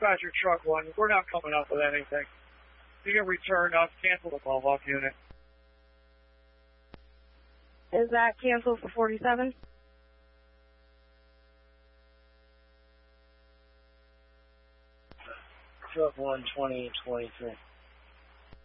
dispatcher truck 1, we're not coming up with anything. You can return us, cancel the call off unit. Is that canceled for 47? Truck 1, 2023.